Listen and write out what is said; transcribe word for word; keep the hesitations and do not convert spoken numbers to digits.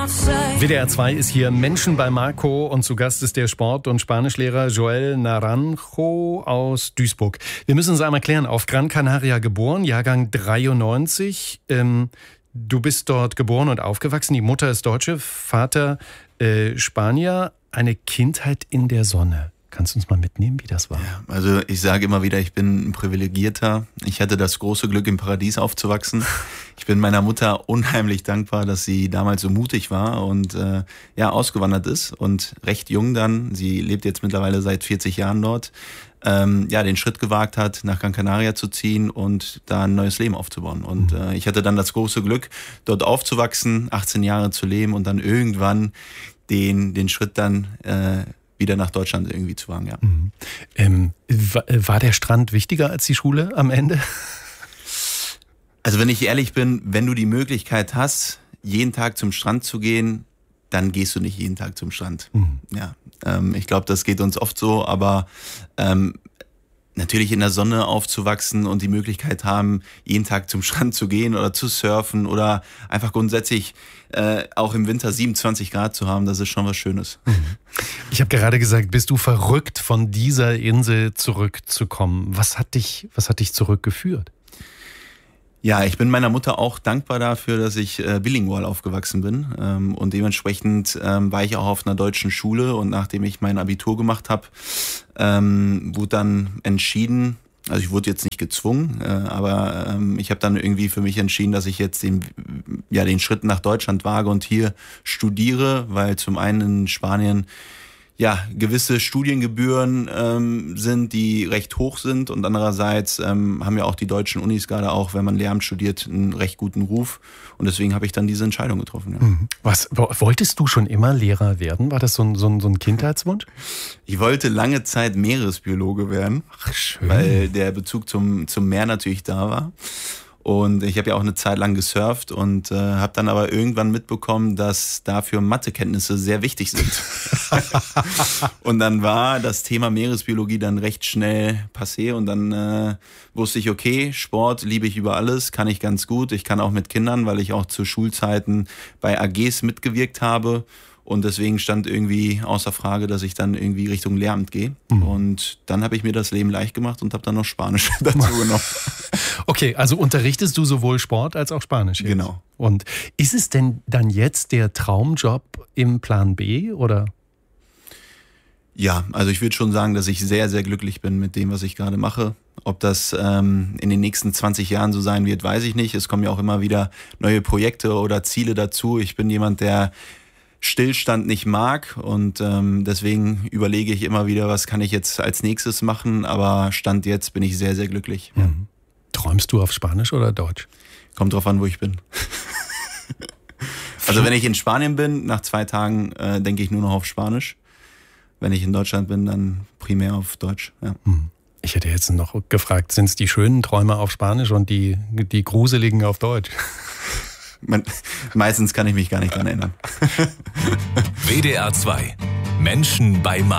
W D R zwei ist hier Menschen bei Marco und zu Gast ist der Sport- und Spanischlehrer Joel Naranjo aus Duisburg. Wir müssen uns einmal klären, auf Gran Canaria geboren, Jahrgang dreiundneunzig. Ähm, du bist dort geboren und aufgewachsen, die Mutter ist Deutsche, Vater äh, Spanier. Eine Kindheit in der Sonne. Kannst du uns mal mitnehmen, wie das war? Ja, also ich sage immer wieder, ich bin ein Privilegierter. Ich hatte das große Glück, im Paradies aufzuwachsen. Ich bin meiner Mutter unheimlich dankbar, dass sie damals so mutig war und äh, ja ausgewandert ist und recht jung dann, sie lebt jetzt mittlerweile seit vierzig Jahren dort, ähm, ja den Schritt gewagt hat, nach Gran Canaria zu ziehen und da ein neues Leben aufzubauen. Und äh, ich hatte dann das große Glück, dort aufzuwachsen, achtzehn Jahre zu leben und dann irgendwann den, den Schritt dann äh, wieder nach Deutschland irgendwie zu wagen, ja. Mhm. Ähm, war der Strand wichtiger als die Schule am Ende? Also wenn ich ehrlich bin, wenn du die Möglichkeit hast, jeden Tag zum Strand zu gehen, dann gehst du nicht jeden Tag zum Strand. Mhm. Ja, ähm, ich glaube, das geht uns oft so, aber ähm, natürlich in der Sonne aufzuwachsen und die Möglichkeit haben, jeden Tag zum Strand zu gehen oder zu surfen oder einfach grundsätzlich äh, auch im Winter siebenundzwanzig Grad zu haben, das ist schon was Schönes. Ich habe gerade gesagt, bist du verrückt, von dieser Insel zurückzukommen? Was hat dich, was hat dich zurückgeführt? Ja, ich bin meiner Mutter auch dankbar dafür, dass ich äh, bilingual aufgewachsen bin ähm, und dementsprechend ähm, war ich auch auf einer deutschen Schule und nachdem ich mein Abitur gemacht habe, ähm, wurde dann entschieden, also ich wurde jetzt nicht gezwungen, äh, aber ähm, ich habe dann irgendwie für mich entschieden, dass ich jetzt den, ja, den Schritt nach Deutschland wage und hier studiere, weil zum einen in Spanien ja, gewisse Studiengebühren ähm, sind, die recht hoch sind und andererseits ähm, haben ja auch die deutschen Unis gerade auch, wenn man Lehramt studiert, einen recht guten Ruf und deswegen habe ich dann diese Entscheidung getroffen. Ja. Was, wolltest du schon immer Lehrer werden? War das so ein, so ein, so ein Kindheitswunsch? Ich wollte lange Zeit Meeresbiologe werden, Ach, schön. Weil der Bezug zum, zum Meer natürlich da war. Und ich habe ja auch eine Zeit lang gesurft und äh, habe dann aber irgendwann mitbekommen, dass dafür Mathekenntnisse sehr wichtig sind. Und dann war das Thema Meeresbiologie dann recht schnell passé und dann äh, wusste ich, okay, Sport liebe ich über alles, kann ich ganz gut. Ich kann auch mit Kindern, weil ich auch zu Schulzeiten bei A Gs mitgewirkt habe. Und deswegen stand irgendwie außer Frage, dass ich dann irgendwie Richtung Lehramt gehe. Mhm. Und dann habe ich mir das Leben leicht gemacht und habe dann noch Spanisch dazu genommen. Okay, also unterrichtest du sowohl Sport als auch Spanisch jetzt? Genau. Und ist es denn dann jetzt der Traumjob im Plan B, oder? Ja, also ich würde schon sagen, dass ich sehr, sehr glücklich bin mit dem, was ich gerade mache. Ob das ähm, in den nächsten zwanzig Jahren so sein wird, weiß ich nicht. Es kommen ja auch immer wieder neue Projekte oder Ziele dazu. Ich bin jemand, der Stillstand nicht mag und ähm, deswegen überlege ich immer wieder, was kann ich jetzt als nächstes machen, aber Stand jetzt bin ich sehr, sehr glücklich. Mhm. Ja. Träumst du auf Spanisch oder Deutsch? Kommt drauf an, wo ich bin. Also wenn ich in Spanien bin, nach zwei Tagen äh, denke ich nur noch auf Spanisch. Wenn ich in Deutschland bin, dann primär auf Deutsch. Ja. Mhm. Ich hätte jetzt noch gefragt, sind es die schönen Träume auf Spanisch und die, die gruseligen auf Deutsch? Man, meistens kann ich mich gar nicht dran erinnern. W D R zwei. Menschen bei Marco.